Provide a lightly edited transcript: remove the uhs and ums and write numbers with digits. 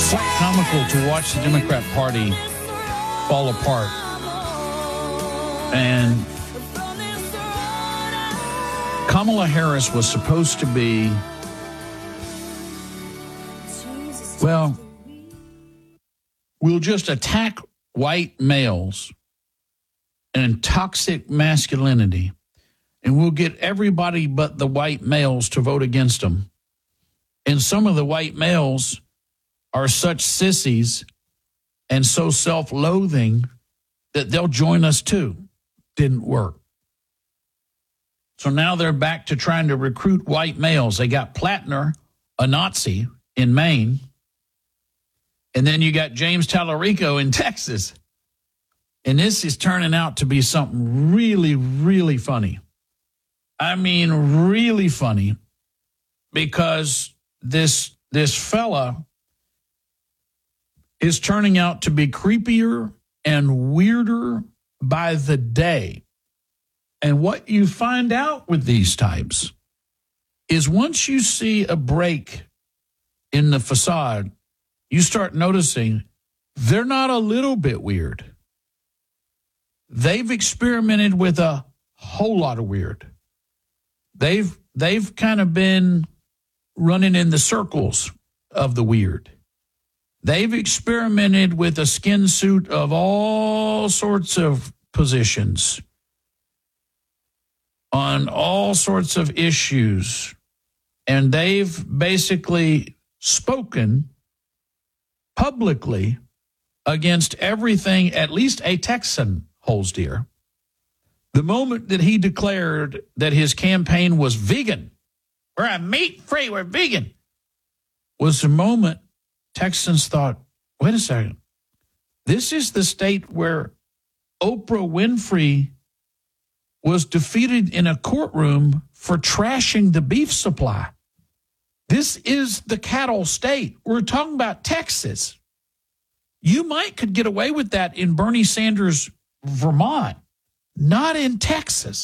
quite comical to watch the Democrat Party fall apart. And Kamala Harris was supposed to be, well, we'll just attack white males and toxic masculinity, and we'll get everybody but the white males to vote against them. And some of the white males are such sissies and so self-loathing that they'll join us too. Didn't work. So now they're back to trying to recruit white males. They got Plattner, a Nazi, in Maine. And then you got James Tallarico in Texas. And this is turning out to be something really, really funny. I mean, really funny, because this fella is turning out to be creepier and weirder by the day. And what you find out with these types is once you see a break in the facade, you start noticing they're not a little bit weird. They've experimented with a whole lot of weird. They've kind of been running in the circles of the weird. They've experimented with a skin suit of all sorts of positions on all sorts of issues. And they've basically spoken publicly against everything at least a Texan holds dear. The moment that he declared that his campaign was vegan, we're a meat-free, we're vegan, was the moment Texans thought, wait a second, this is the state where Oprah Winfrey was defeated in a courtroom for trashing the beef supply. This is the cattle state. We're talking about Texas. You could get away with that in Bernie Sanders' Vermont, not in Texas.